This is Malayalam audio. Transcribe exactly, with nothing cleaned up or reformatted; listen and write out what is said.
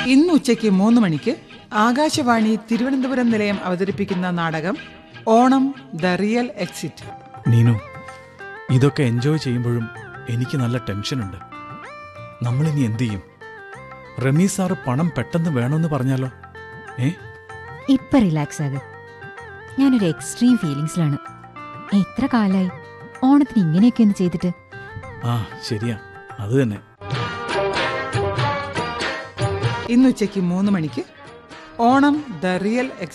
ഇന്ന് ഉച്ചയ്ക്ക് മൂന്ന് മണിക്ക് ആകാശവാണി തിരുവനന്തപുരം നിലയം അവതരിപ്പിക്കുന്ന നാടകം Onam the real exit. Neenu, ഇതൊക്കെ എൻജോയ് ചെയ്യുമ്പോഴും എനിക്ക് നല്ല ടെൻഷനുണ്ട്. നമ്മളിനി എന്തു ചെയ്യും? റമീ സാറ് പണം പെട്ടെന്ന് വേണമെന്ന് പറഞ്ഞാലോ? ഏ ഇപ്പൊ റിലാക്സ് ആകും. ഞാനൊരു എക്സ്ട്രീം ഫീലിങ്സിലാണ്. എത്ര കാലായി ഓണത്തിന് ഇങ്ങനെയൊക്കെ ഒന്ന് ചെയ്തിട്ട്. ആ ശരിയാ, അത് തന്നെ. ഇന്ന് ഉച്ചയ്ക്ക് മൂന്ന് മണിക്ക് ഓണം ദ റിയൽ എക്സിറ്റ്.